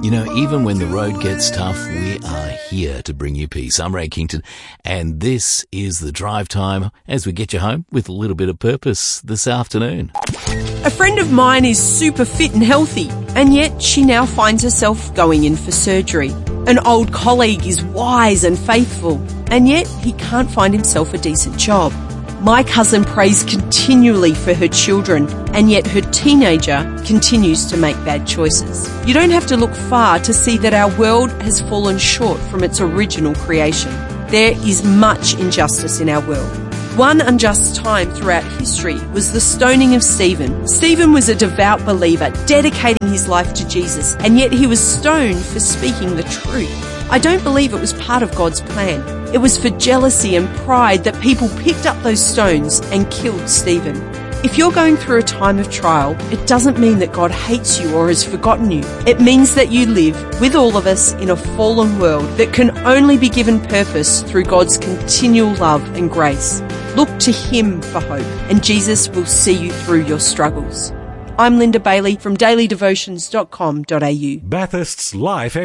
You know, even when the road gets tough, we are here to bring you peace. I'm Ray Kington, and this is The Drive Time as we get you home with a little bit of purpose this afternoon. A friend of mine is super fit and healthy, and yet she now finds herself going in for surgery. An old colleague is wise and faithful, and yet he can't find himself a decent job. My cousin prays continually for her children, and yet her teenager continues to make bad choices. You don't have to look far to see that our world has fallen short from its original creation. There is much injustice in our world. One unjust time throughout history was the stoning of Stephen. Stephen was a devout believer, dedicating his life to Jesus, and yet he was stoned for speaking the truth. I don't believe it was part of God's plan. It was for jealousy and pride that people picked up those stones and killed Stephen. If you're going through a time of trial, it doesn't mean that God hates you or has forgotten you. It means that you live with all of us in a fallen world that can only be given purpose through God's continual love and grace. Look to Him for hope, and Jesus will see you through your struggles. I'm Linda Bailey from dailydevotions.com.au. Bathurst's Life